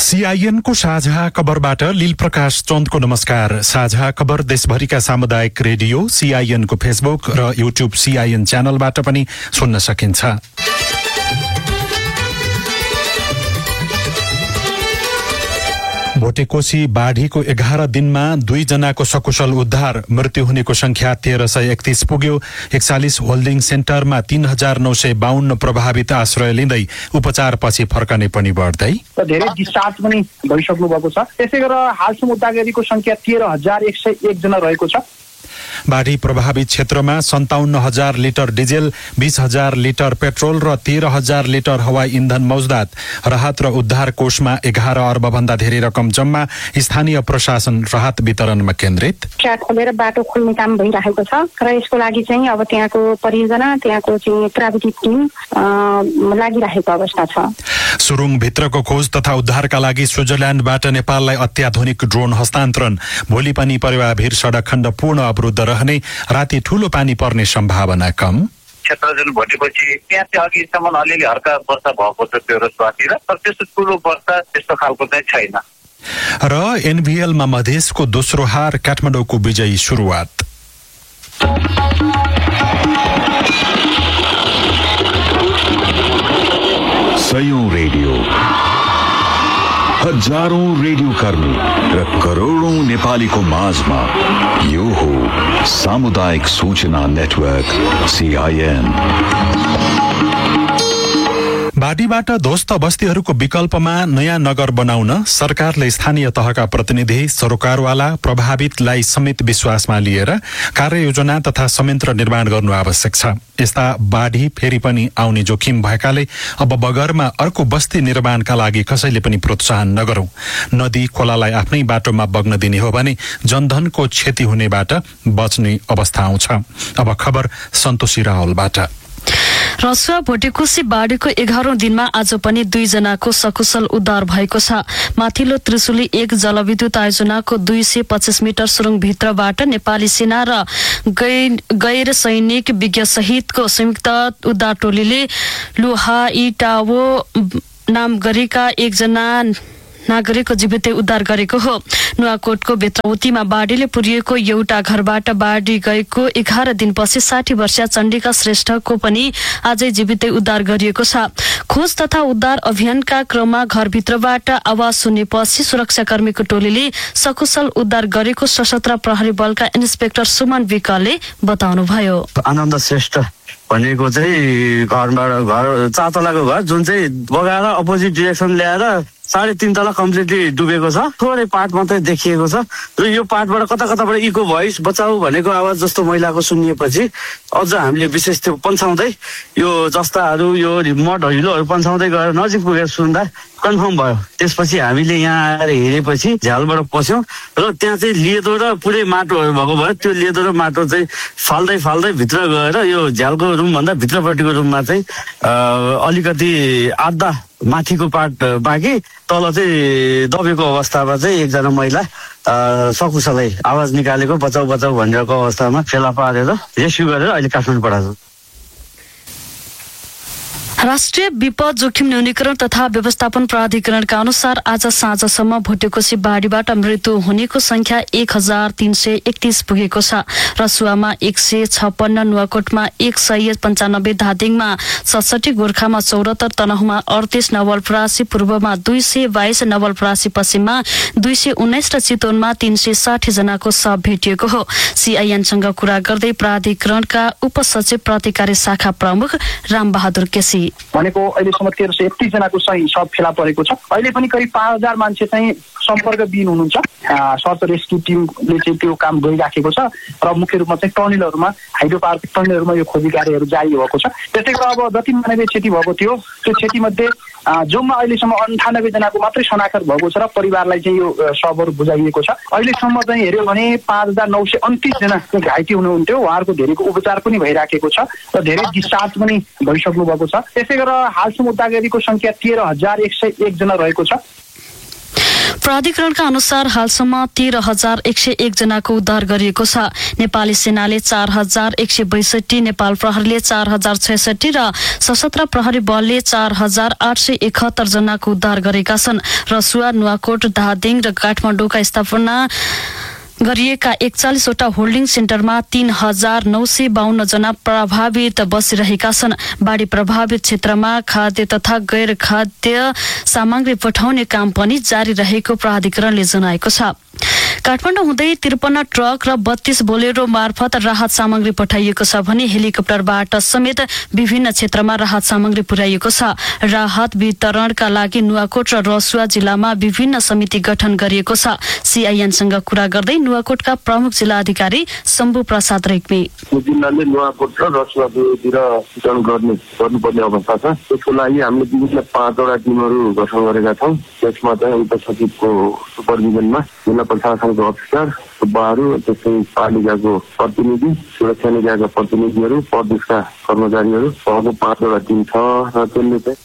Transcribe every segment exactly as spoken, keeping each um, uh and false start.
CIN को साझा खबरबाट लील प्रकाश चन्दको नमस्कार। साझा खबर देशभरिका सामुदायिक रेडियो सीआईएन को फेसबुक र युट्युब सीआईएन च्यानलबाट पनि सुन्न सकिन्छ। भोटेकोशी बाढीको एघार दिनमा दुई जनाको सकुशल उद्धार, मृत्यु हुनेको संख्या तेह्र सय एकतीस पुग्यो। एकचालिस होल्डिङ सेन्टरमा तीन हजार नौ सय बाहन्न प्रभावित आश्रय लिँदै उपचार पछि फर्कने पनि बढ्दै धेरै डिस्चार्ज पनि भइसक्नु भएको छ। त्यसै गरेर हालसम्म उद्धारकारीको संख्या तेह्र हजार एक सय एक जना रहेको छ। बाढी प्रभावित क्षेत्रमा सन्ताउन्न हजार लिटर डिजेल, बीस हजार लिटर पेट्रोल र तेह्र हजार लिटर हवाई इन्धन मौजदात। राहत र उद्धार कोषमा एघार अर्ब भन्दा धेरै रकम जम्मा। स्थानीय प्रशासन राहत वितरणमा केन्द्रित। ट्र्याक खोलेर बाटो खोल्ने काम भइरहेको छ र यसको लागि चाहिँ अब त्यहाँको परियोजना, त्यहाँको चाहिँ प्राविधिक टिम लागिरहेको अवस्था छ। सुरुङ भित्रको खोज तथा उद्धारका लागि स्विजरल्याण्डबाट नेपाललाई अत्याधुनिक ड्रोन हस्तान्तरण। भोलि पनि परिवारभिर सडक खण्ड पूर्ण अवरुद्ध रहने, राति ठूलो पानी पर्ने सम्भावना कम। क्षेत्र जुन भोटेपछि त्यहाँ चाहिँ अघिसम्म अलिअलि हल्का वर्षा भएको छ त्यो रसवातिर, तर त्यस्तो ठुलो वर्षा त्यस्तो खालको चाहिँ छैन। र एनभीएलमा मधेसको दोस्रो हार, काठमाडौँको विजयी सुरुवात। सयौं रेडियो, हजारौं रेडियो कर्मी र करोडौं नेपालीको माझमा यो हो सामुदायिक सूचना नेटवर्क सीआईएन। बाढीबाट ध्वस्त बस्तीहरूको विकल्पमा नयाँ नगर बनाउन सरकारले स्थानीय तहका प्रतिनिधि, सरोकारवाला, प्रभावितलाई समेत विश्वासमा लिएर कार्ययोजना तथा संयन्त्र निर्माण गर्नु आवश्यक छ। यस्ता बाढी फेरि पनि आउने जोखिम भएकाले अब बगरमा अर्को बस्ती निर्माणका लागि कसैले पनि प्रोत्साहन नगरौं। नदी खोलालाई आफ्नै बाटोमा बग्न दिने हो भने जनधनको क्षति हुनेबाट बच्ने अवस्था आउँछ। अब खबर सन्तोषी रावलबाट। रसुवा भोटेकोशी बाढीको एघारौं दिनमा आज पनि दुईजनाको सकुशल उद्धार भएको छ। माथिल्लो त्रिशुली एक जलविद्युत आयोजनाको दुई सय पच्चीस मिटर सुरुङभित्रबाट नेपाली सेना र गैर सैनिक विज्ञ सहितको संयुक्त उद्धार टोलीले लोहा इटावो नाम गरेका एकजना नागरिकको जीवितै उद्धार गरेको हो। नुवाकोटको बेत्राउतीमा बाढीले पुरिएको एउटा घरबाट बाढी गएको एघार दिनपछि साठी वर्षीय चण्डिका श्रेष्ठको पनि आजै जीवितै उद्धार गरिएको छ। खोज तथा उद्धार अभियानका क्रममा घरभित्रबाट आवाज सुनेपछि सुरक्षाकर्मीको टोलीले सकुशल उद्धार गरेको सशस्त्र प्रहरी बलका इन्सपेक्टर सुमन विकले बताउनुभयो। आनन्द श्रेष्ठ भनेको चाहिँ घरबाट घर चार तलाको घर जुन चाहिँ बगाएर अपोजिट डिरेक्सन ल्याएर साढे तीन तला कम्प्लिटली डुबेको छ। थोरै पार्ट मात्रै देखिएको छ र यो पार्टबाट कता कताबाट इको भोइस बचाऊ भनेको आवाज जस्तो महिलाको सुनिएपछि अझ हामीले विशेष त्यो पन्छाउँदै यो जस्ताहरू यो मड हिलोहरू पन्छाउँदै गएर नजिक पुगेर सुन्दा कन्फर्म भयो। त्यसपछि हामीले यहाँ आएर हेरेपछि झ्यालबाट पस्यौँ र त्यहाँ चाहिँ लेदो र पुरै माटोहरू भएको भयो। त्यो लेदो र माटो चाहिँ फाल्दै फाल्दै भित्र गएर यो झ्यालको रुमभन्दा भित्रपट्टिको रुममा चाहिँ अलिकति आधा माथिको पार्ट बाँकी, तल चाहिँ दबेको अवस्थामा चाहिँ एकजना महिला सकुशलै आवाज निकालेको बचाउ बचाउ भनिरहेको अवस्थामा फेला पारेर रेस्क्यु गरेर अहिले काठमाडौँ पठाएको। राष्ट्रिय विपद जोखिम न्यूनीकरण तथा व्यवस्थापन प्राधिकरणका अनुसार आज साँझसम्म भोटेकोशी बाढीबाट मृत्यु हुनेको संख्या एक हजार तीन सय एकतीस पुगेको छ। रसुवामा एक सय छप्पन्न, नुवाकोटमा एक सय पञ्चानब्बे, धादिङमा सडसठी, गोर्खामा चौरात्तर, तनहुमा अडतिस, नवलपरासी पूर्वमा दुई सय बाइस, नवलपरासी पश्चिममा दुई सय उन्नाइस र चितवनमा तीन सय साठी जनाको शव भेटिएको हो। सीआईएनसँग कुरा गर्दै प्राधिकरणका उपसचिव प्रतिकारी शाखा प्रमुख रामबहादुर केसी भनेको अहिलेसम्म तेह्र सय एकतिस जनाको सही सब फेला परेको छ। अहिले पनि करिब पाँच हजार मान्छे चाहिँ सम्पर्कविहीन हुनुहुन्छ। सर्च रेस्क्यु टिमले चाहिँ त्यो काम गरिराखेको छ र मुख्य रूपमा चाहिँ टनेलहरूमा, हाइड्रो पावर टनेलहरूमा यो खोजी कार्यहरू जारी भएको छ। त्यसै गरेर अब जति मानवीय क्षति भएको थियो त्यो क्षतिमध्ये जम्मा अहिलेसम्म अन्ठानब्बे जनाको मात्रै शनाखत भएको छ र परिवारलाई चाहिँ यो शवहरू बुझाइएको छ। अहिलेसम्म चाहिँ हेऱ्यो भने पाँच हजार नौ सय उन्तिस जना घाइते हुनुहुन्थ्यो। उहाँहरूको धेरैको उपचार पनि भइराखेको छ र धेरै डिस्चार्ज पनि भइसक्नु भएको छ। त्यसै गरेर हालसम्म उद्धारकारीको संख्या तेह्र हजार एक सय एक जना रहेको छ। प्राधिकरणका अनुसार हालसम्म तेह्र हजार एक सय एक जनाको उद्धार गरिएको छ। नेपाली सेनाले चार हजार एक सय बैसठी, नेपाल प्रहरीले चार हजार छैसठी र सशस्त्र प्रहरी बलले चार हजार आठ सय एकहत्तर जनाको उद्धार गरेका छन्। रसुवा, नुवाकोट, धादिङ र काठमाडौँका स्थापना गरिएका एकचालिसवटा होल्डिङ सेन्टरमा तीन हजार नौ सय बाहन्न जना प्रभावित बसिरहेका छन्। बाढी प्रभावित क्षेत्रमा खाद्य तथा गैर खाद्य सामग्री पठाउने काम पनि जारी रहेको प्राधिकरणले जनाएको छ। काठमाडौँ हुँदै त्रिपन्न ट्रक र बत्तीस बोलेरो मार्फत राहत सामग्री पठाइएको छ भने हेलिकप्टरबाट समेत विभिन्न क्षेत्रमा राहत सामग्री पुर्याइएको छ। राहत वितरणका लागि नुवाकोट र रसुवा जिल्लामा विभिन्न समिति गठन गरिएको छ। सीआईएनसँग कुरा गर्दै नुवाकोटका प्रमुख जिल्ला अधिकारी शम्भु प्रसाद रेग्मी, जिल्लाले नुवाकोट र रसुवातिर वितरण गर्ने गर्नुपर्ने अवस्था छ। त्यसको लागि हामीले विभिन्न पाँचवटा टिमहरू गठन गरेका छौँ। त्यसमा चाहिँ उप सचिवको सुपरभिजनमा जिल्ला प्रशासनको अफिसर, सुब्बाहरू, त्यस्तै पालिकाको प्रतिनिधि, सुरक्षा निकायका प्रतिनिधिहरू, प्रदेशका कर्मचारीहरू सहको पाँचवटा टिम छ र त्यसले चाहिँ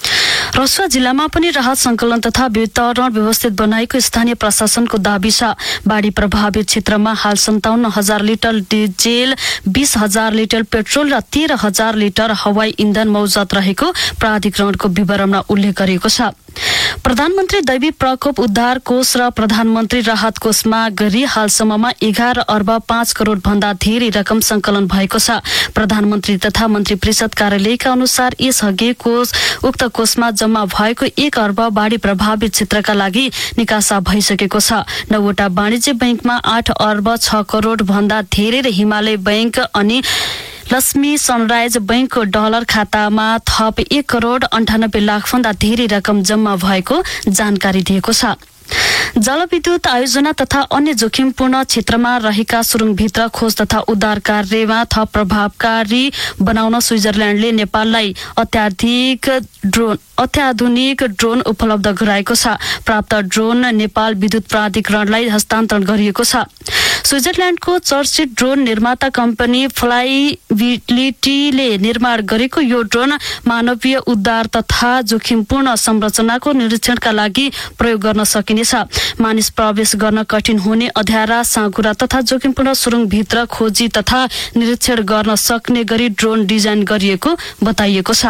रसुवा जिल्लामा पनि राहत संकलन तथा वितरण व्यवस्थित बनाएको स्थानीय प्रशासनको दाबी छ। बाढी प्रभावित क्षेत्रमा हाल सन्ताउन्न हजार लिटर डिजेल, बीस हजार लिटर पेट्रोल र तेह्र हजार लिटर हवाई इन्धन मौजत रहेको प्राधिकरणको विवरणमा उल्लेख गरिएको छ। प्रधानमन्त्री दैवी प्रकोप उद्धार कोष र प्रधानमन्त्री राहत कोषमा गरी हालसम्ममा एघार अर्ब पाँच करोड भन्दा धेरै रकम संकलन भएको छ। प्रधानमन्त्री तथा मन्त्री परिषद कार्यालयका अनुसार यसअघि कोष उक्त कोषमा जम्मा भएको एक अर्ब बाढी प्रभावित क्षेत्रका लागि निकासा भइसकेको छ। नौवटा वाणिज्य बैंकमा आठ अर्ब छ करोड भन्दा धेरै र हिमालय बैंक अनि लक्ष्मी सनराइज बैंकको डलर खातामा थप एक करोड अन्ठानब्बे लाख भन्दा धेरै रकम जम्मा भएको जानकारी दिएको छ। जलविद्युत आयोजना तथा अन्य जोखिमपूर्ण क्षेत्रमा रहेका सुरुङभित्र खोज तथा उद्धार कार्यमा थप प्रभावकारी बनाउन स्विजरल्याण्डले नेपाललाई अत्याधिक ड्रोन अत्याधुनिक ड्रोन उपलब्ध गराएको छ। प्राप्त ड्रोन नेपाल विद्युत प्राधिकरणलाई हस्तान्तरण गरिएको छ। स्विजरल्याण्डको चर्चित ड्रोन निर्माता कम्पनी फ्लाइबिलिटीले निर्माण गरेको यो ड्रोन मानवीय उद्धार तथा जोखिमपूर्ण संरचनाको निरीक्षणका लागि प्रयोग गर्न सकिनेछ। मानिस प्रवेश गर्न कठिन हुने अँध्यारा, साँघुरा तथा जोखिमपूर्ण सुरुङभित्र खोजी तथा निरीक्षण गर्न सक्ने गरी ड्रोन डिजाइन गरिएको बताइएको छ।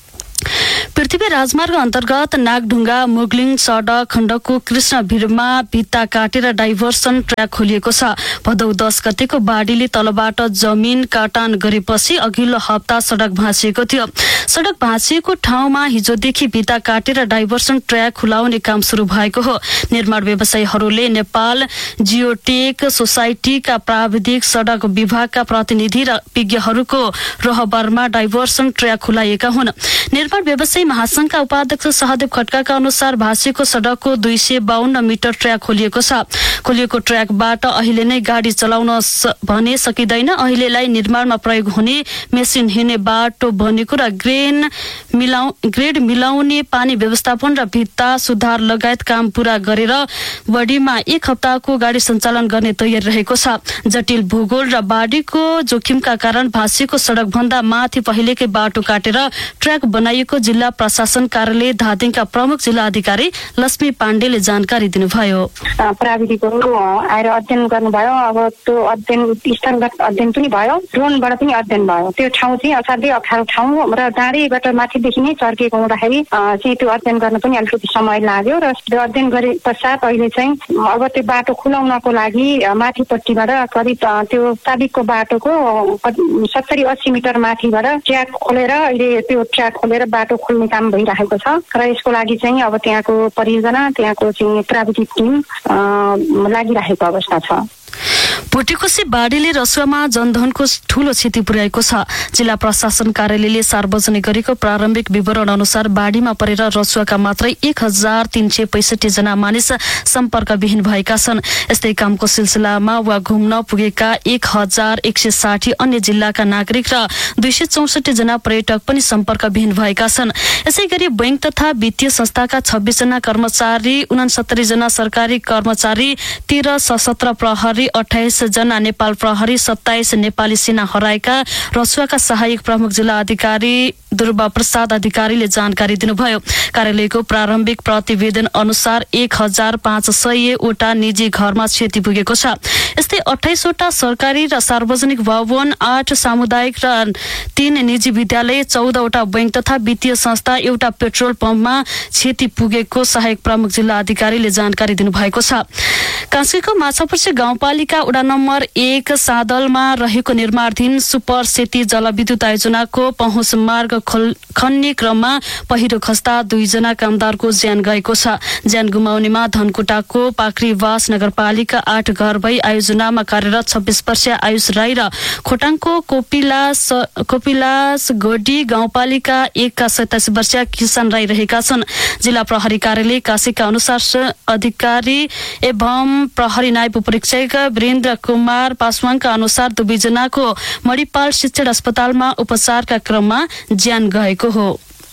पृथ्वी राजमार्ग अन्तर्गत नागढुङ्गा मुगलिङ सडक खण्डको कृष्णभिरमा भित्ता काटेर डाइभर्सन ट्र्याक खोलिएको छ। भदौ दस गतेको बाढीले तलबाट जमिन काटान गरेपछि अघिल्लो हप्ता सडक भाँचिएको थियो। सडक भाँचिएको ठाउँमा हिजोदेखि भित्ता काटेर डाइभर्सन ट्र्याक खुलाउने काम शुरू भएको हो। निर्माण व्यवसायीहरूले नेपाल जियोटेक सोसाइटीका प्राविधिक सडक विभागका प्रतिनिधि र विज्ञहरूको रहबरमा डाइभर्सन ट्र्याक खुलाइएका हुन्। निर्माण व्यवसायी महासंघका उपाध्यक्ष सहदेव खड्काका अनुसार भाँचिएको सडकको दुई सय बाहन्न मिटर ट्र्याक खोलिएको छ। खोलिएको ट्र्याकबाट अहिले नै गाडी चलाउन भने सकिँदैन। अहिलेलाई निर्माणमा प्रयोग हुने मेसिन हिँड्ने बाटो बनेको र ग्रेन मिलाउ ग्रेड मिलाउने पानी व्यवस्थापन र भित्ता सुधार लगायत काम पूरा गरेर बढीमा एक हप्ताको गाडी सञ्चालन गर्ने तयारी रहेको छ। जटिल भूगोल र बाढीको जोखिमका कारण भाँचिएको सडक भन्दा माथि पहिलेकै बाटो काटेर ट्र्याक बनाइएको जिल्ला प्रशासन कार्यालय धादिङका प्रमुख जिल्ला अधिकारी लक्ष्मी पाण्डेले जानकारी दिनुभयो। प्राविधिकहरू आएर अध्ययन गर्नुभयो। अब त्यो अध्ययन स्थलगत अध्ययन पनि भयो, ड्रोनबाट पनि अध्ययन भयो। त्यो ठाउँ चाहिँ असाध्यै अप्ठ्यारो ठाउँ र डाँडीबाट माथिदेखि नै चर्केको हुँदाखेरि चाहिँ त्यो अध्ययन गर्न पनि अलिकति समय लाग्यो र त्यो अध्ययन गरे पश्चात अहिले चाहिँ अब त्यो बाटो खुलाउनको लागि माथिपट्टिबाट करिब त्यो साबिकको बाटोको सत्तरी अस्सी मिटर माथिबाट ट्र्याक खोलेर अहिले त्यो ट्र्याक खोलेर बाटो खोल्ने काम भइरहेको छ र यसको लागि चाहिँ अब त्यहाँको परियोजना त्यहाँको चाहिँ प्राविधिक टिम लागिरहेको अवस्था छ। भुटेकोशी बाढीले रसुवामा जनधनको ठूलो क्षति पुर्याएको छ। जिल्ला प्रशासन कार्यालयले सार्वजनिक गरेको प्रारम्भिक विवरण अनुसार बाढीमा परेर रसुवाका मात्रै एक हजार तीन सय पैसठी जना मानिस सम्पर्कविहीन भएका छन्। यस्तै कामको सिलसिलामा वा घुम्न पुगेका एक हजार एक सय साठी अन्य जिल्लाका नागरिक र दुई सय चौसठी जना पर्यटक पनि सम्पर्कविहीन भएका छन्। यसै गरी बैंक तथा वित्तीय संस्थाका छब्बीस जना कर्मचारी, उनासत्तरी जना सरकारी कर्मचारी, तेह्र सशस्त्र प्रहरी, अठाइस जना नेपाल प्रहरी, सत्ताइस नेपाली सेना हराएका रसुवाका सहायक प्रमुख जिल्ला अधिकारी ध्रुव प्रसाद अधिकारीले जानकारी दिनुभयो। कार्यालयको प्रारम्भिक प्रतिवेदन अनुसार एक हजार पाँच सयवटा निजी घरमा क्षति पुगेको छ। यस्तै अठाइसवटा सरकारी र सार्वजनिक भवन, आठ सामुदायिक र तीन निजी विद्यालय, चौधवटा बैंक तथा वित्तीय संस्था, एउटा पेट्रोल पम्पमा क्षति पुगेको सहायक प्रमुख जिल्ला अधिकारीले जानकारी दिनुभएको छ। कास्कीको माछापुच्छ्रे गाउँपालिका वडा नम्बर एक सादलमा रहेको निर्माणाधीन सुपर सेती जलविद्युत आयोजनाको पहुँच मार्ग खन्ने क्रममा पहिरो खस्दा दुईजना कामदारको ज्यान गएको छ। ज्यान गुमाउनेमा धनकुटाको पाक्रीवास नगरपालिका आठ घर भई आयोजनामा कार्यरत छब्बीस वर्षीय आयुष राई र खोटाङको कोपिलास कोपिलास गोडी गाउँपालिका एक का सैतालिस वर्षीय किसान राई रहेका छन्। जिल्ला प्रहरी कार्यालय काशीका अनुसार अधिकारी एवं प्रहरी नायब उपरीक्षक वीरेन्द्र कुमार पासवानका अनुसार दुवैजनाको मणिपाल शिक्षण अस्पतालमा उपचारका क्रममा ज्यान गएको हो।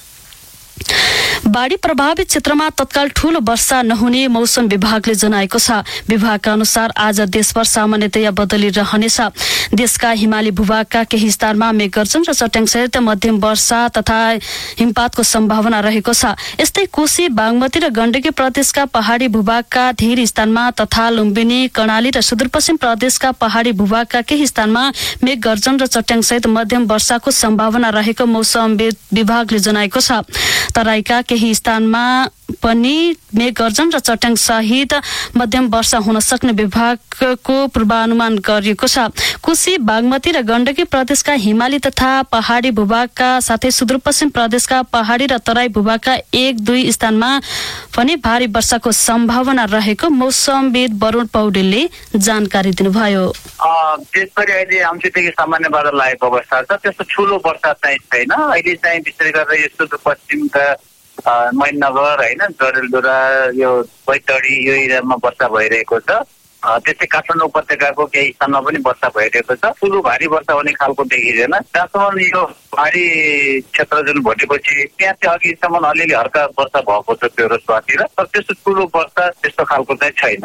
बाढी प्रभावित क्षेत्रमा तत्काल ठूलो वर्षा नहुने मौसम विभागले जनाएको छ। विभागका अनुसार आज देशभर सामान्यतया बदली रहनेछ। देशका हिमाली भूभागका केही स्थानमा मेघगर्जन र चट्याङसहित मध्यम वर्षा तथा हिमपातको सम्भावना रहेको छ। यस्तै कोशी, बागमती र गण्डकी प्रदेशका पहाडी भूभागका धेरै स्थानमा तथा लुम्बिनी, कर्णाली र सुदूरपश्चिम प्रदेशका पहाडी भूभागका केही स्थानमा मेघगर्जन र चट्याङसहित मध्यम वर्षाको सम्भावना रहेको मौसम विभागले जनाएको छ। तराईका केही स्थानमा पनि मेघगर्जन र चट्याङ सहित मध्यम वर्षा हुन सक्ने विभागको पूर्वानुमान गरिएको छ। कोशी, बागमती र गण्डकी प्रदेशका हिमाली तथा पहाडी भूभागका साथै सुदूरपश्चिम प्रदेशका पहाडी र तराई भूभागका एक दुई स्थानमा पनि भारी वर्षाको सम्भावना रहेको मौसमविद वरुण पौडेलले जानकारी दिनुभयो। त्यसरी अहिले आंशिक सामान्य बादल लागेको अवस्था छ। त्यस्तो ठुलो वर्षा चाहिँ छैन। अहिले चाहिँ विशेष गरेर यो सुदूरपश्चिमका मैननगर होइन, जरेलधुरा, यो बैतडी यो एरियामा वर्षा भइरहेको छ। त्यस्तै काठमाडौँ उपत्यकाको केही स्थानमा पनि वर्षा भइरहेको छ। ठुलो भारी वर्षा हुने खालको देखिँदैन। जहाँसम्म यो पहाडी क्षेत्र जुन भोटेपछि त्यहाँ चाहिँ अघिसम्म अलिअलि हल्का वर्षा भएको छ त्यो स्वातिर, तर त्यस्तो ठुलो वर्षा त्यस्तो खालको चाहिँ छैन।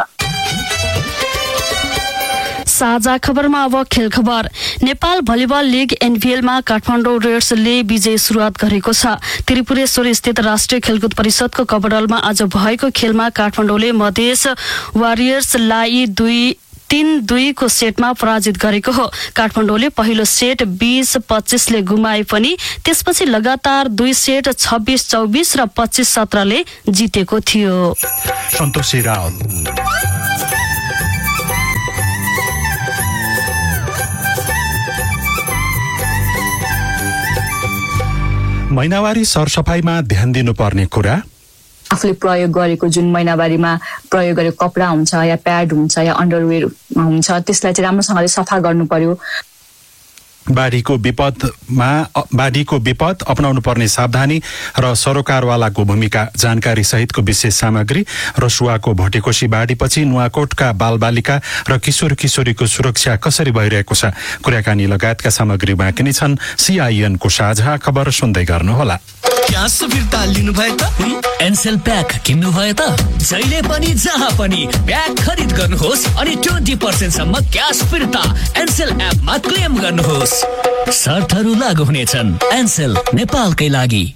साझा खबरमा अब खेल खबर। नेपाल भलिबल लिग एनभीएलमा काठमाडौँ रेड्सले विजय सुरुवात गरेको छ। त्रिपुरेश्वर स्थित राष्ट्रिय खेलकुद परिषदको कबडलमा आज भएको खेलमा काठमाडौँले मधेस वारियर्सलाई दुई तीन दुईको सेटमा पराजित गरेको हो। काठमाडौँले पहिलो सेट बीस पच्चीसले गुमाए पनि त्यसपछि लगातार दुई सेट छब्बीस चौबीस र पच्चीस सत्रले जितेको थियो। सन्तोषी राव महिनावारी सरसफाइमा ध्यान दिनुपर्ने कुरा। आफूले प्रयोग गरेको जुन महिनावारीमा प्रयोग गरेको कपडा हुन्छ या प्याड हुन्छ या अन्डरवेयर हुन्छ त्यसलाई चाहिँ राम्रोसँगले सफा गर्नु पर्यो। बाढीको विपदमा बाढीको विपद अपनाउनु पर्ने सावधानी र सरोकारवालाको भूमिका जानकारी सहितको विशेष सामग्री। रसुवाको भटेकोशी बाढीपछि नुवाकोटका बालबालिका र किशोर किशोरीको सुरक्षा कसरी भइरहेको छ, कुराकानी लगायतका सामग्री बाँकी नै छन्। सीआईएनको साझा खबर सुन्दै गर्नुहोला। क्यास फिर्ता लिनु भयो त? एनसेल प्याक किन्नु भयो त? जहिले पनि जहाँ पनि प्याक खरिद गर्नुहोस् अनि ट्वेन्टी पर्सेन्ट सम्म क्यास फिर्ता एनसेल एपमा क्लेम गर्नुहोस्। शर्तहरू लागू हुनेछन्। एनसेल नेपालकै लागि।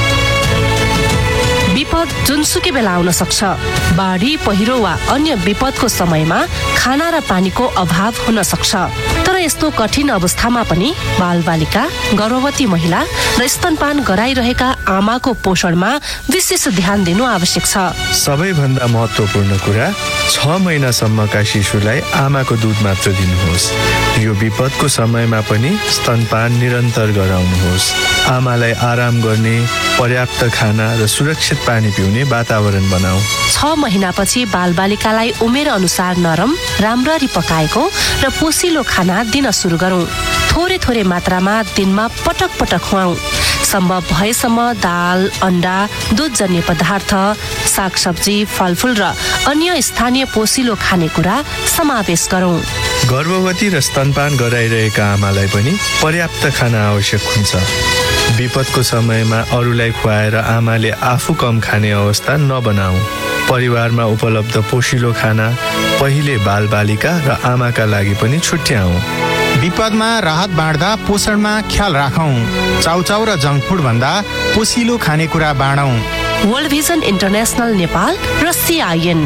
विपद जुनसुकै बेला आउन सक्छ। बाढी, पहिरो वा अन्य विपदको समयमा खाना र पानीको अभाव हुन सक्छ। तर यस्तो कठिन अवस्थामा पनि बालबालिका, गर्भवती महिला र स्तनपान गराइरहेका आमाको पोषणमा विशेष ध्यान दिनु आवश्यक छ। सबैभन्दा महत्त्वपूर्ण कुरा, छ महिनासम्मका शिशुलाई आमाको दुध मात्र दिनुहोस्। यो विपदको समयमा पनि स्तनपान निरन्तर गराउनुहोस्। आमालाई आराम गर्ने, पर्याप्त खाना र सुरक्षित पानी पिउने वातावरण बनाऊ। छ महिनापछि बालबालिकालाई उमेर अनुसार नरम, राम्ररी पकाएको र पोसिलो खाना दिन सुरु गरौँ। थोरै थोरै मात्रामा दिनमा पटक पटक खुवाऊ। सम्भव भएसम्म दाल, अन्डा, दुधजन्य पदार्थ, सागसब्जी, फलफुल र अन्य स्थानीय पोसिलो खानेकुरा समावेश गरौँ। गर्भवती र स्तनपान गराइरहेका आमालाई पनि पर्याप्त खाना आवश्यक हुन्छ। विपदको समयमा अरूलाई खुवाएर आमाले आफू कम खाने अवस्था नबनाऊ। परिवारमा उपलब्ध पोषिलो खाना पहिले बालबालिका र आमाका लागि पनि छुट्याऊ। विपदमा राहत बाँड्दा पोषणमा ख्याल राखौं। चाउचाउ र जङ्क फुड भन्दा पोसिलो खानेकुरा बाँडौं। वर्ल्ड भिजन इन्टरनेसनल नेपाल र सीआईएन।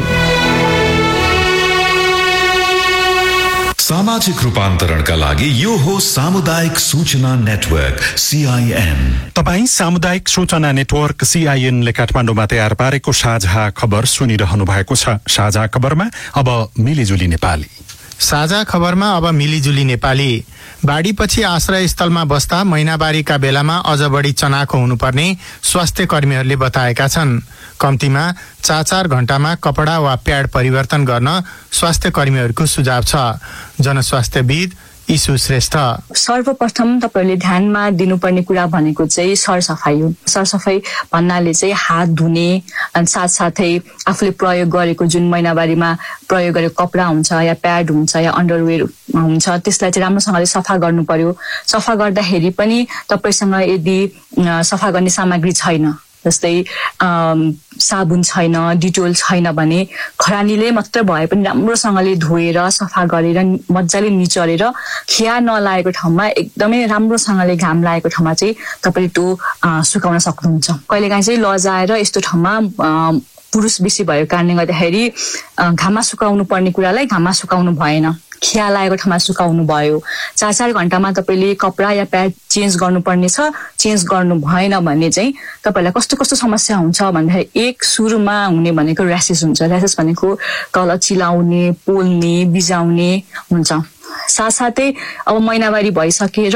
सामाजिक रूपान्तरणका लागि यो हो सामुदायिक सूचना नेटवर्क सीआईएन। तपाई सामुदायिक सूचना नेटवर्क सीआईएनले काठमाडौँमा तयार पारेको साझा खबर सुनिरहनु भएको छ। साझा खबरमा अब मिलिजुली नेपाली। साझा खबरमा अब मिलिजुली नेपाली। बाढीपछि आश्रय स्थलमा बस्दा महिनावारीका बेलामा अझ बढी चनाखो हुनुपर्ने स्वास्थ्य कर्मीहरूले बताएका छन्। कम्तीमा चार चार घण्टामा कपडा वा प्याड परिवर्तन गर्न स्वास्थ्य कर्मीहरूको सुझाव छ। जनस्वास्थ्यविद ईशु श्रेष्ठ। सर्वप्रथम तपाईहरुले ध्यानमा दिनुपर्ने कुरा भनेको चाहिँ सरसफाई हो। सरसफाई भन्नाले चाहिँ हात धुने अनि साथसाथै आफूले प्रयोग गरेको जुन महिनावारीमा प्रयोग गरेको कपडा हुन्छ या प्याड हुन्छ या अन्डरवेयर हुन्छ त्यसलाई चाहिँ राम्रोसँगले सफा गर्नु पर्यो। सफा गर्दाखेरि पनि तपाईसँग यदि सफा गर्ने सामग्री छैन, जस्तै साबुन छैन, डिटोल छैन भने खरानीले मात्र भए पनि राम्रोसँगले धोएर सफा गरेर मजाले निचरेर खिया नलागेको ठाउँमा एकदमै राम्रोसँगले घाम लागेको ठाउँमा चाहिँ तपाईले त्यो सुकाउन सक्नुहुन्छ। कहिलेकाहीँ चाहिँ लजाएर यस्तो ठाउँमा पुरुष बेसी भएको कारणले गर्दाखेरि घाममा सुकाउनु पर्ने कुरालाई घाममा सुकाउनु भएन, खिया लागेको ठाउँमा सुकाउनु भयो। चार चार घण्टामा तपाईँले कपडा या प्याड चेन्ज गर्नुपर्ने छ, चेन्ज गर्नु भएन भने चाहिँ तपाईँलाई कस्तो कस्तो समस्या हुन्छ भन्दाखेरि एक सुरुमा हुने भनेको ऱ्यासेस हुन्छ। ऱ्यासेस भनेको तल चिलाउने, पोल्ने, बिजाउने हुन्छ। साथसाथै अब महिनावारी भइसकेर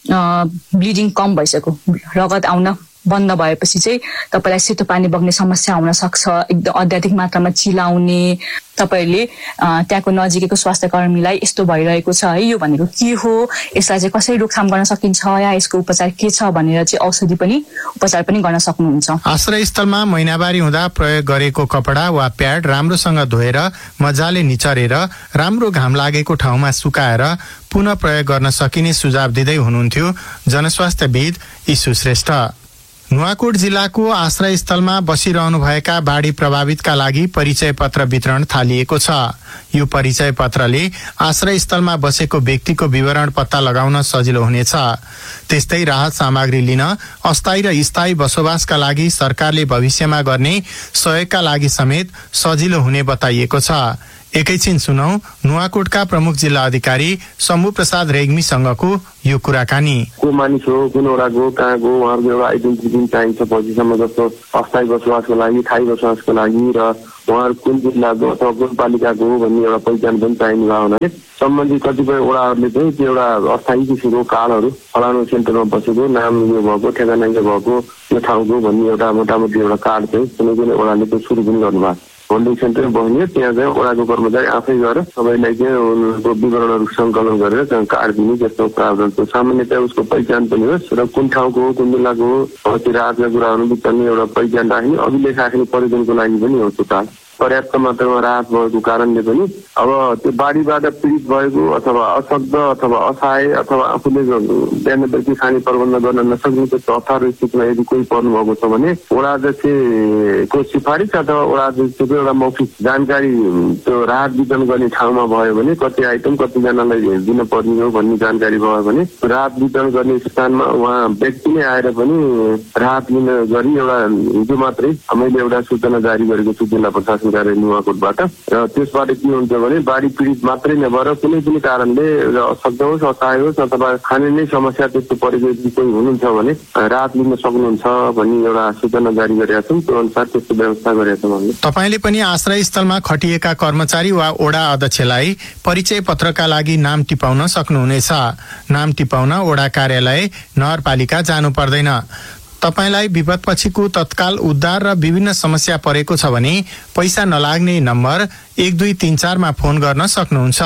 ब्लिडिङ कम भइसक्यो, रगत आउन बन्द भएपछि चाहिँ तपाईलाई सेतो पानी बग्ने समस्या हुन सक्छ, एकदम अत्याधिक मात्रामा चिलाउने। तपाईहरुले त्यहाँको नजिकैको स्वास्थ्य कर्मीलाई यस्तो भइरहेको छ है, यो भनेको के हो, यसलाई चाहिँ कसरी रोकथाम गर्न सकिन्छ या यसको उपचार के छ भनेर चाहिँ औषधि पनि उपचार पनि गर्न सक्नुहुन्छ। आश्रय स्थलमा महिनावारी हुँदा प्रयोग गरेको कपडा वा प्याड राम्रोसँग धोएर मजाले निचरेर राम्रो घाम लागेको ठाउँमा सुकाएर पुनः प्रयोग गर्न सकिने सुझाव दिँदै हुनुहुन्थ्यो जनस्वास्थ्यविद ईशु श्रेष्ठ। नुवाकोट जिल्लाको आश्रय स्थलमा बसिरहनुभएका बाढी प्रभावितका लागि परिचय पत्र वितरण थालिएको छ। यो परिचय पत्रले आश्रय स्थलमा बसेको व्यक्तिको विवरण पत्ता लगाउन सजिलो हुनेछ। त्यस्तै राहत सामग्री लिन अस्थायी र स्थायी बसोबासका लागि सरकारले भविष्यमा गर्ने सहयोगका लागि समेत सजिलो हुने बताइएको छ। एकैछिन सुनौ नुवाकोटका प्रमुख जिल्ला अधिकारी शम्भु प्रसाद रेग्मीसँगको यो कुराकानी। को मानिस हो, कुन वडा गो, कहाँ गो, उहाँहरूको एउटा आइडेन्टिटी चाहिन्छ पछिसम्म, जस्तो अस्थायी बसोबासको लागि, थायी बसोबासको लागि र उहाँहरू कुन जिल्लाको अथवा कुन पालिकाको हो भन्ने एउटा पहिचान पनि चाहिने भयो हुनाले सम्बन्धित कतिपय वडाहरूले चाहिँ त्यो एउटा अस्थायी किसिमको कार्डहरू फलानु सेन्टरमा बसेको, नाम यो भएको, ठेगाना यो भएको, यो ठाउँको भन्ने एउटा मोटामोटी एउटा कार्ड चाहिँ कुनै कुनै वडाले त्यो सुरु पनि गर्नुभएको। होल्डिङ सेन्टरमा बस्ने त्यहाँ चाहिँ वडाको कर्मचारी आफै गएर सबैलाई चाहिँ उनको विवरणहरू सङ्कलन गरेर त्यहाँ कार्ड दिने त्यस्तो प्रावधान छ। सामान्यतया उसको पहिचान पनि होस् र कुन ठाउँको हो, कुन जिल्लाको हो, त्यो राहतका कुराहरू बिचल्ने एउटा पहिचान राख्ने, अभिलेख राख्ने पर्यटनको लागि पनि हो। त्यो कार्ड पर्याप्त मात्रामा राहत भएको कारणले पनि अब त्यो बाढीबाट पीडित भएको अथवा अशक्त अथवा असहाय अथवा आफूले बिहान बेलुकी खाने प्रबन्ध गर्न नसक्ने त्यस्तो अप्ठ्यारो स्थितिमा यदि कोही पर्नु भएको छ भने वडा अध्यक्षको सिफारिस अथवा वडा अध्यक्षको एउटा मौखिक जानकारी त्यो राहत वितरण गर्ने ठाउँमा भयो भने कति आइटम कतिजनालाई दिन पर्ने हो भन्ने जानकारी भयो भने राहत वितरण गर्ने स्थानमा उहाँ व्यक्ति नै आएर पनि राहत लिन गरी एउटा हिजो मात्रै मैले एउटा सूचना जारी गरेको छु जिल्ला प्रशासन नुवाकोटबाट। र त्यसबाट के हुन्छ भने बाढी पीडित मात्रै नभएर कुनै पनि कारणले अशक्त होस्, असहाय होस् अथवा खाने नै समस्या त्यस्तो परेको यदि कोही हुनुहुन्छ भने राहत लिन सक्नुहुन्छ भन्ने एउटा सूचना जारी गरेका छौँ। त्यो अनुसार त्यस्तो व्यवस्था गरेका छौँ हामीले। तपाईँले पनि आश्रय स्थलमा खटिएका कर्मचारी वा वडा अध्यक्षलाई परिचय पत्रका लागि नाम टिपाउन सक्नुहुनेछ। नाम टिपाउन वडा कार्यालय नगरपालिका जानु पर्दैन। तपाईलाई विपदपछिको तत्काल उद्धार र विभिन्न समस्या परेको छ भने पैसा नलाग्ने नम्बर एक दुई तीन चारमा फोन गर्न सक्नुहुन्छ।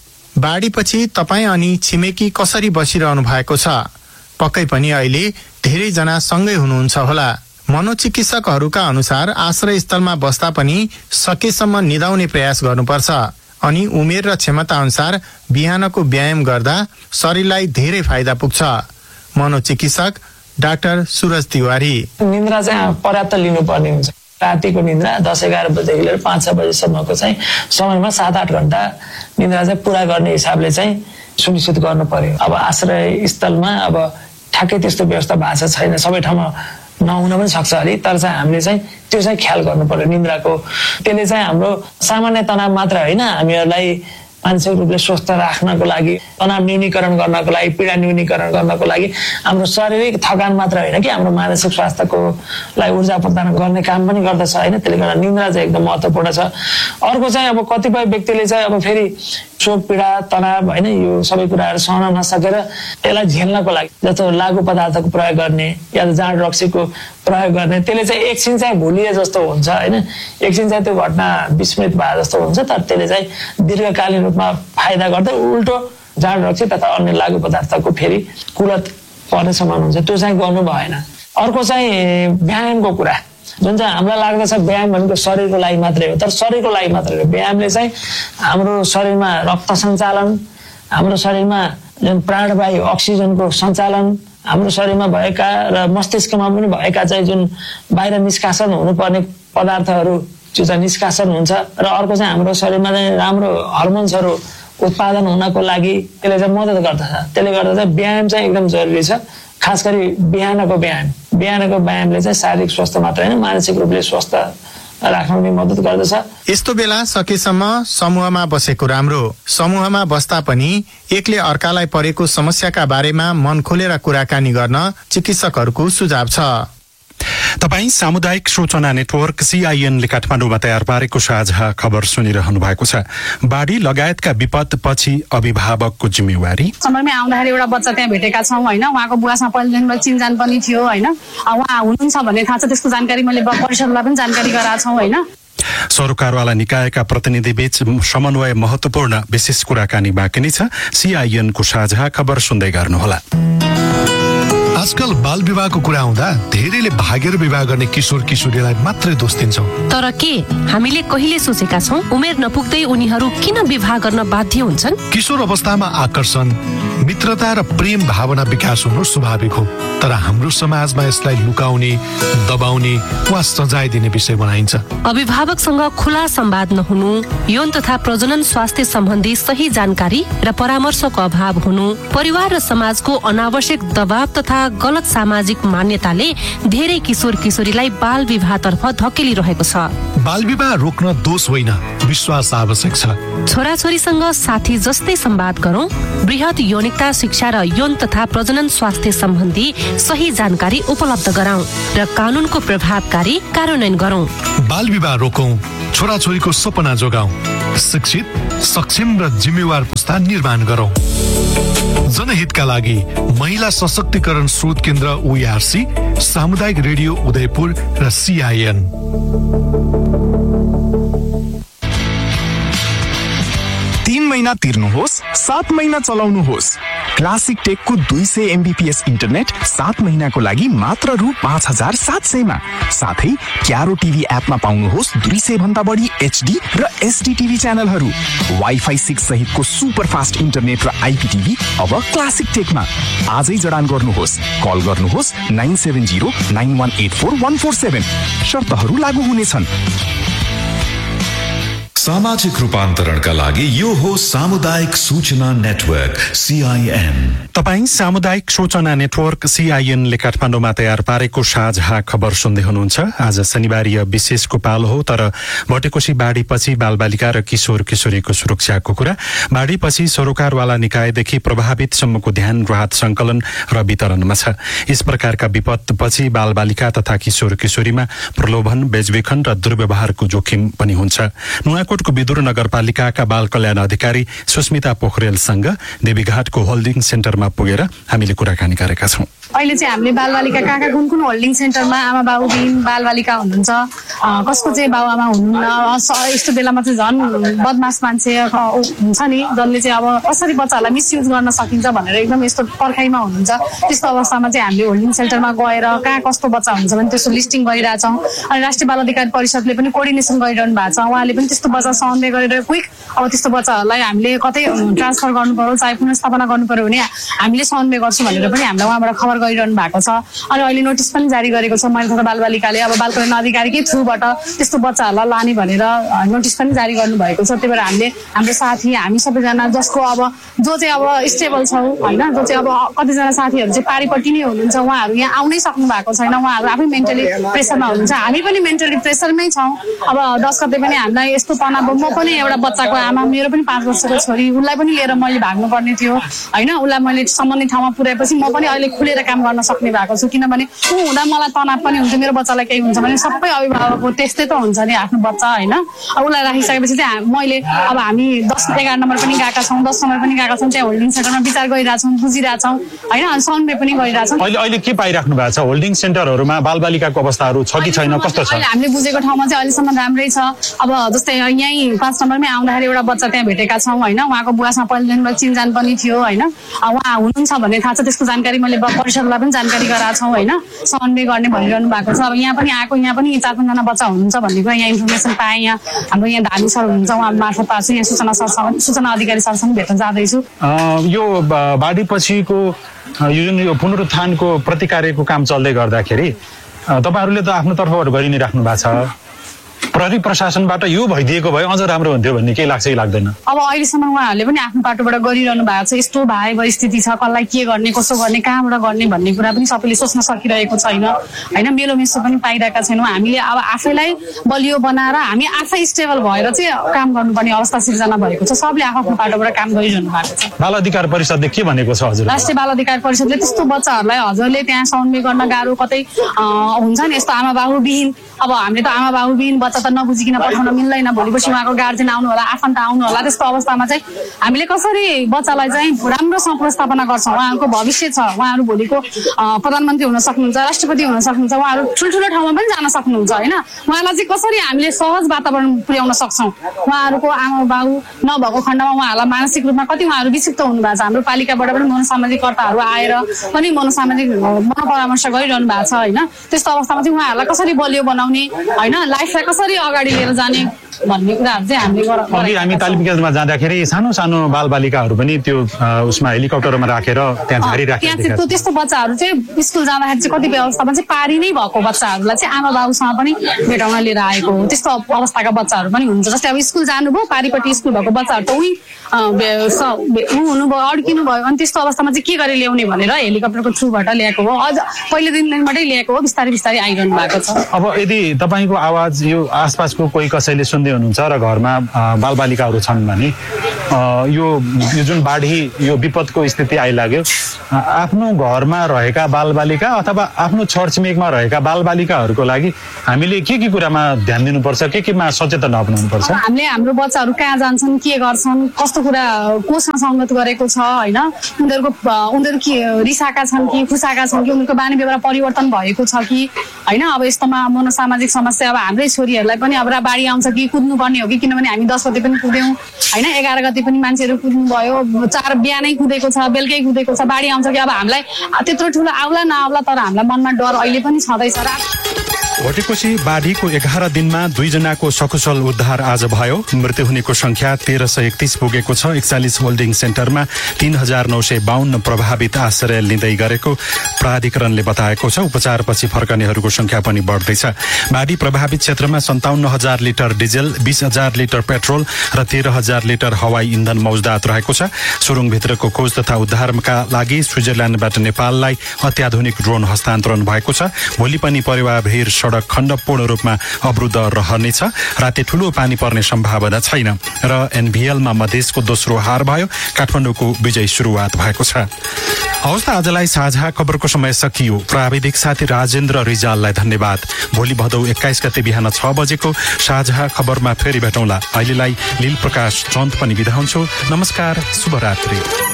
बाढीपछि तपाईँ अनि छिमेकी कसरी बसिरहनु भएको छ? पक्कै पनि अहिले धेरैजना सँगै हुनुहुन्छ होला। मनोचिकित्सकहरूका अनुसार आश्रय स्थलमा बस्दा पनि सकेसम्म निदाउने प्रयास गर्नुपर्छ अनि उमेर र क्षमता अनुसार बिहानको व्यायाम गर्दा शरीरलाई धेरै फाइदा पुग्छ। मनोचिकित्सक डाक्टर सुरज तिवारी। निन्द्रा चाहिँ पर्याप्त लिनुपर्ने हुन्छ। रातिको निद्रा दस एघार बजेदेखि लिएर पाँच छ बजेसम्मको चाहिँ समयमा सात आठ घन्टा निद्रा चाहिँ पुरा गर्ने हिसाबले चाहिँ सुनिश्चित गर्नु पर्यो। अब आश्रय स्थलमा अब ठ्याक्कै त्यस्तो व्यवस्था भएको छैन, सबै ठाउँमा नहुन पनि सक्छ अरे, तर चाहिँ हामीले चाहिँ त्यो चाहिँ ख्याल गर्नु पर्यो निन्द्राको। त्यसले चाहिँ हाम्रो सामान्य तनाव मात्र होइन, हामीहरूलाई मानसिक रूपले स्वस्थ राख्नको लागि, तनाव न्यूनीकरण गर्नको लागि, पीडा न्यूनीकरण गर्नको लागि हाम्रो शारीरिक थकान मात्र होइन कि हाम्रो मानसिक स्वास्थ्यको लागि ऊर्जा प्रदान गर्ने काम पनि गर्दछ होइन। त्यसले गर्दा निन्द्रा चाहिँ एकदम महत्त्वपूर्ण छ। अर्को चाहिँ अब कतिपय व्यक्तिले चाहिँ अब फेरि शोक पीडा तनाव होइन यो सबै कुराहरू सहन नसकेर यसलाई झेल्नको लागि जस्तो लागु पदार्थको प्रयोग गर्ने या त जाँड रक्सीको प्रयोग गर्ने, त्यसले चाहिँ एकछिन चाहिँ भुलिए जस्तो हुन्छ होइन, एकछिन चाहिँ त्यो घटना विस्मृत भए जस्तो हुन्छ, तर त्यसले चाहिँ दीर्घकालीन रूपमा फाइदा गर्दै उल्टो जाँड रक्सी तथा अन्य लागु पदार्थको फेरि कुलत पर्ने समान हुन्छ, त्यो चाहिँ गर्नु भएन। अर्को चाहिँ व्यायामको कुरा, जुन चाहिँ हामीलाई लाग्दछ व्यायाम भनेको शरीरको लागि मात्रै हो, तर शरीरको लागि मात्रै हो। व्यायामले चाहिँ हाम्रो शरीरमा रक्त सञ्चालन, हाम्रो शरीरमा जुन प्राणवायु अक्सिजनको सञ्चालन, हाम्रो शरीरमा भएका र मस्तिष्कमा पनि भएका चाहिँ जुन बाहिर निष्कासन हुनुपर्ने पदार्थहरू जो चाहिँ निष्कासन हुन्छ, र अर्को चाहिँ हाम्रो शरीरमा चाहिँ राम्रो हर्मोन्सहरू उत्पादन हुनको लागि त्यसले चाहिँ मद्दत गर्दछ। त्यसले गर्दा चाहिँ व्यायाम चाहिँ एकदम जरुरी छ, खास गरी बिहानको व्यायाम। बिहानको व्यायामले चाहिँ शारीरिक स्वास्थ्य मात्र होइन मानसिक रूपले स्वस्थ राख्न पनि मद्दत गर्दछ। यस्तो बेला सकेसम्म समूहमा बसेको राम्रो। समूहमा बस्दा पनि एकले अर्कालाई परेको समस्याका बारेमा मन खोलेर कुराकानी गर्न चिकित्सकहरूको सुझाव छ। तपाईँ सामुदायिक सूचना नेटवर्क सीआईएनले काठमाडौँमा तयार पारेको साझा खबर सुनिरहनु भएको छ। बाढी लगायतका विपद पछि अभिभावकको जिम्मेवारी। समयमै आउँदाखेरि एउटा बच्चा त्यहाँ भेटेका छौँ होइन, उहाँको बुवासँग पहिलेदेखि चिनजान पनि थियो होइन, उहाँ हुनुहुन्छ भन्ने थाहा छ, त्यसको जानकारी मैले परिषदलाई पनि जानकारी गराएको छौँ होइन। सरोकारवाला निकायका प्रतिनिधि बीच समन्वय महत्वपूर्ण, विशेष कुराकानी बाँकी नै छ। सीआईएनको साझा खबर सुन्दै गर्नुहोला। आजकल बाल विवाहको कुरा आउँदा धेरैले भागेर विवाह गर्ने किशोर किशोरीलाई मात्रै दोष दिन्छौँ। तर के हामीले कहिले सोचेका छौँ उमेर नपुग्दै उनीहरू किन विवाह गर्न बाध्य हुन्छन्? किशोर अवस्थामा आकर्षण, मित्रता र प्रेम भावना विकास हुनु स्वाभाविक हो, तर हाम्रो समाजमा यसलाई लुकाउने, दबाउने वा सजाय दिने विषय बनाइन्छ। अभिभावकसँग खुला संवाद नहुनु, यौन तथा प्रजनन स्वास्थ्य सम्बन्धी सही जानकारी र परामर्शको अभाव हुनु, परिवार र समाजको अनावश्यक दबाव तथा गलत सामाजिक मान्यताले धेरै किशोर किशोरीलाई बाल विवाहतर्फ धकेलिरहेको छ। बाल विवाह रोक्न दोष होइन, विश्वास आवश्यक छ। छोराछोरीसँग साथी जस्तै संवाद गरौं, बृहत यौनिकता शिक्षा र यौन तथा प्रजनन स्वास्थ्य सम्बन्धी सही जानकारी उपलब्ध गराउँ र कानूनको प्रभावकारी कार्यान्वयन गरौं। बाल विवाह रोकौं, छोराछोरीको सपना जोगाउँ, शिक्षित, सक्षम र जिम्मेवार पुस्ता निर्माण गरौं। जनहितका लागि महिला सशक्तिकरण स्रोत केन्द्र ओइआरसी, सामुदायिक रेडियो उदयपुर र सीआईएन। तीन महिना तिर्नुहोस्, सात महिना चलाउनुहोस्। क्लासिक टेकको दुई सय एमबीपीएस इन्टरनेट सात महिनाको लागि मात्र रु पाँच हजार सात सयमा। साथै क्यारो टिभी एपमा पाउनुहोस् दुई सय भन्दा बढी एचडी र एसडी टिभी च्यानलहरू। वाइफाई सिक्स सहितको सुपर फास्ट इन्टरनेट र आइपीटिभी अब क्लासिक टेकमा। आजै जडान गर्नुहोस्, कल गर्नुहोस् nine seven zero nine one eight four one four seven. शर्तहरू लागू हुनेछन्। सामाजिक रूपान्तरणका लागि यो हो सामुदायिक सूचना नेटवर्क सीआईएन। तपाईँ सामुदायिक सूचना नेटवर्क सीआईएनले काठमाडौँमा तयार पारेको साझा खबर सुन्दै हुनुहुन्छ। आज शनिबारीय विशेषको पालो हो, तर भटेकोशी बाढीपछि बालबालिका र किशोर किशोरीको सुरक्षाको कुरा। बाढीपछि सरोकारवाला निकायदेखि प्रभावितसम्मको ध्यान राहत संकलन र वितरणमा छ। यस प्रकारका विपदपछि बालबालिका तथा किशोर किशोरीमा प्रलोभन, बेचबिखन र दुर्व्यवहारको जोखिम पनि हुन्छ। नुवाकोटको विदुर नगरपालिकाका बाल कल्याण अधिकारी सुस्मिता पोखरेलसँग देवीघाटको होल्डिङ सेन्टरमा पुगेर हामीले कुराकानी गरेका छौँ। अहिले चाहिँ हामीले बालबालिका कहाँ कहाँ कुन कुन होल्डिङ सेन्टरमा आमा बाबुबिन बालबालिका हुनुहुन्छ, कसको चाहिँ बाबुआमा हुनुहुन्न, यस्तो बेलामा चाहिँ झन् बदमास मान्छे हुन्छ नि जसले चाहिँ अब कसरी बच्चाहरूलाई मिसयुज गर्न सकिन्छ भनेर एकदम यस्तो पर्खाइमा हुनुहुन्छ। त्यस्तो अवस्थामा चाहिँ हामीले होल्डिङ सेन्टरमा गएर कहाँ कस्तो बच्चा हुन्छ भने त्यसको लिस्टिङ गरिरहेछौँ। अनि राष्ट्रिय बाल अधिकार परिषदले पनि कोअर्डिनेसन गरिरहनु भएको छ, उहाँले पनि त्यस्तो बच्चा समन्वय गरेर क्विक अब त्यस्तो बच्चाहरूलाई हामीले कतै ट्रान्सफर गर्नु पर्यो चाहे पुनर्स्थापना गर्नु पर्यो भने हामीले समन्वय गर्छौँ भनेर पनि हामीलाई उहाँबाट खबर गरिरहनु भएको छ। अनि अहिले नोटिस पनि जारी गरेको छ महिला तथा बालबालिकाले अब बाल कल्याण अधिकारीकै थ्रुबाट त्यस्तो बच्चाहरूलाई लाने भनेर नोटिस पनि जारी गर्नुभएको छ। त्यही भएर हामीले हाम्रो साथी हामी सबैजना जसको अब जो चाहिँ अब स्टेबल छौँ होइन, जो चाहिँ अब कतिजना साथीहरू चाहिँ पारिपट्टि नै हुनुहुन्छ उहाँहरू यहाँ आउनै सक्नु भएको छैन, उहाँहरू आफै मेन्टली प्रेसरमा हुनुहुन्छ, हामी पनि मेन्टली प्रेसरमै छौँ। अब दस गते पनि हामीलाई यस्तो तनाव, म पनि एउटा बच्चाको आमा, मेरो पनि पाँच वर्षको छोरी, उसलाई पनि लिएर मैले भाग्नु पर्ने थियो होइन, उसलाई मैले सम्बन्धित ठाउँमा पुर्याएपछि म पनि अहिले खुलेर काम गर्न सक्ने भएको छु। किनभने ऊ हुँदा मलाई तनाव पनि हुन्छ, मेरो बच्चालाई केही हुन्छ भने सबै अभिभावकको त्यस्तै त हुन्छ नि आफ्नो बच्चा होइन। अब उसलाई राखिसकेपछि चाहिँ मैले अब हामी दस एघार नम्बर पनि गएका छौँ, दस नम्बर पनि गएका छौँ, त्यहाँ होल्डिङ सेन्टरमा विचार गरिरहेछौँ, बुझिरहेछौँ होइन, अनि समन्वय पनि गरिरहेछौँ। अहिले अहिले के पाइराख्नु भएको छ होल्डिङ सेन्टरहरूमा? बालबालिकाको अवस्थाहरू छ कि छैन, कस्तो छ? हामीले बुझेको ठाउँमा चाहिँ अहिलेसम्म राम्रै छ। अब जस्तै यहीँ पाँच नम्बरमै आउँदाखेरि एउटा बच्चा त्यहाँ भेटेका छौँ होइन, उहाँको बुवासँग पहिलेदेखि चिनजान पनि थियो होइन, उहाँ हुनुहुन्छ भन्ने थाहा छ, त्यसको जानकारी मैले परिषदलाई पनि जानकारी गराएको छौँ होइन, समन्वय गर्ने भनिरहनु भएको छ। अब यहाँ पनि आएको, यहाँ पनि चार पाँचजना बच्चा हुनुहुन्छ भन्ने कुरा यहाँ इन्फर्मेसन पाएँ। यहाँ हाम्रो यहाँ धामी सर हुनुहुन्छ, उहाँ मार्फत पाएको छु, यहाँ सूचना सरसँग सूचना अधिकारी सरसँग भेट्न जाँदैछु। यो बाढीपछिको यो जुन यो पुनरुत्थानको प्रतिकार्यको काम चल्दै गर्दाखेरि तपाईँहरूले त आफ्नो तर्फबाट गरि नै राख्नु भएको छ, प्रहरी प्रशासनबाट यो भइदिएको भए अझ राम्रो हुन्थ्यो भन्ने केही लाग्छ कि लाग्दैन? अब अहिलेसम्म उहाँहरूले पनि आफ्नो पाटोबाट गरिरहनु भएको छ, यस्तो भए स्थिति छ, कसलाई के गर्ने, कसो गर्ने, कहाँबाट गर्ने भन्ने कुरा पनि सबैले सोच्न सकिरहेको छैन होइन, मेलोमेसो पनि पाइरहेका छैनौँ। हामीले अब आफैलाई बलियो बनाएर हामी आफै स्टेबल भएर चाहिँ काम गर्नुपर्ने अवस्था सिर्जना भएको छ, सबले आफ्नो पाटोबाट काम गरिरहनु भएको छ। बाल अधिकार परिषदले के भनेको छ हजुर? राष्ट्रिय बाल अधिकार परिषदले त्यस्तो बच्चाहरूलाई हजुरले त्यहाँ समन्वय गर्न गाह्रो, कतै हुन्छ नि यस्तो आमा बाबुविहीन, अब हामीले त आमा बाबुविहीन बच्चा त नबुझिकन पठाउन मिल्दैन, भोलिपर्सि उहाँको गार्जेन आउनु होला, आफन्त आउनु होला, त्यस्तो अवस्थामा चाहिँ हामीले कसरी बच्चालाई चाहिँ राम्रोसँग पुनर्स्थापना गर्छौँ? उहाँहरूको भविष्य छ, उहाँहरू भोलिको प्रधानमन्त्री हुन सक्नुहुन्छ, राष्ट्रपति हुन सक्नुहुन्छ, उहाँहरू ठुल्ठुलो ठाउँमा पनि जान सक्नुहुन्छ होइन, उहाँलाई चाहिँ कसरी हामीले सहज वातावरण पुर्याउन सक्छौँ? उहाँहरूको आमा बाबु नभएको खण्डमा उहाँहरूलाई मानसिक रूपमा कति उहाँहरू विक्षिप्त हुनुभएको छ। हाम्रो पालिकाबाट पनि मनोसामाजिक कर्ताहरू आएर पनि मनोसामाजिक मनोपरामर्श गरिरहनु भएको छ होइन, त्यस्तो अवस्थामा चाहिँ उहाँहरूलाई कसरी बलियो बनाउने होइन, लाइफलाई कसरी अगाडि लिएर जाने भन्ने कुराहरू चाहिँ हामीले अघि हामी तालिम केन्द्रमा जाँदाखेरि सानो सानो बालबालिकाहरू पनि त्यो उसमा हेलिकप्टरमा राखेर त्यहाँ झारिराखेको थियो। त्यस्तो बच्चाहरू चाहिँ स्कुल जाँदाखेरि चाहिँ कतिपय अवस्थामा चाहिँ पारी नै भएको बच्चाहरूलाई चाहिँ आमा बाबुसँग पनि भेटाउन लिएर आएको हो, त्यस्तो अवस्थाका बच्चाहरू पनि हुन्छ। जस्तै अब स्कुल जानुभयो, पारिपट्टि स्कुल भएको बच्चाहरू त उही ऊ हुनुभयो, अड्किनु भयो, अनि त्यस्तो अवस्थामा चाहिँ के गरी ल्याउने भनेर हेलिकप्टरको थ्रुबाट ल्याएको हो, अझ पहिलो दिनबाटै ल्याएको हो, बिस्तारै बिस्तारै आइरहनु भएको छ। अब यदि तपाईँको आवाज यो आसपासको कोही कसैले सुन्दै हुनुहुन्छ र घरमा बालबालिकाहरू छन् भने यो यो जुन बाढी यो विपदको स्थिति आइलाग्यो, आफ्नो घरमा रहेका बालबालिका अथवा आफ्नो छरछिमेकमा रहेका बालबालिकाहरूको लागि हामीले के के कुरामा ध्यान दिनुपर्छ, के केमा सचेतन अपनाउनुपर्छ? हामीले हाम्रो बच्चाहरू कहाँ जान्छन्, के गर्छन्, कस्तो कुरा कोसँग सङ्गत गरेको छ होइन, उनीहरूको उनीहरू के रिसाएका छन् कि खुसाएका छन् कि उनीहरूको बानी व्यवहार परिवर्तन भएको छ कि होइन। अब यस्तोमा मनोसामाजिक समस्या अब हाम्रै छोरीहरूलाई पनि अब बाढी आउँछ कि कुद्नु पर्ने हो कि, किनभने हामी दस गते पनि कुद्यौँ होइन, एघार गते पनि मान्छेहरू कुद्नु भयो, चार बिहानै कुदेको छ, बेलुकै कुदेको छ, बाढी आउँछ कि अब हामीलाई त्यत्रो ठुलो आउला नआउला तर हामीलाई मनमा डर अहिले पनि छँदैछ। भोटेकोशी बाढीको एघार दिनमा दुईजनाको सकुशल उद्धार आज भयो। मृत्यु हुनेको संख्या तेह्र सय एकतिस पुगेको छ। एकचालिस होल्डिङ सेन्टरमा तीन हजार नौ सय बाहन्न प्रभावित आश्रय लिँदै गरेको प्राधिकरणले बताएको छ। उपचारपछि फर्कनेहरूको संख्या पनि बढ्दैछ। बाढी प्रभावित क्षेत्रमा सन्ताउन्न हजार लिटर डिजेल, बीस हजार लिटर पेट्रोल र तेह्र हजार लिटर हवाई इन्धन मौजदात रहेको छ। सुरुङभित्रको खोज तथा उद्धारका लागि स्विजरल्याण्डबाट नेपाललाई अत्याधुनिक ड्रोन हस्तान्तरण भएको छ। भोलि पनि परेवा भेर सड़क खण्ड पूर्ण रूपमा अवरुद्ध रहनेछ। राति ठूलो पानी पर्ने सम्भावना छैन र एनभीएलमा मधेसको दोस्रो हार भयो। काठमाडौँको विजय शुरूआत भएको छ। हवस् त, आजलाई साझा खबरको समय सकियो। प्राविधिक साथी राजेन्द्र रिजाललाई धन्यवाद। भोलि भदौ एक्काइस गते बिहान छ बजेको साझा खबरमा फेरि भेटौँला। अहिलेलाई लील प्रकाश चन्द पनि बिदा हुन्छु। नमस्कार, शुभरात्रि।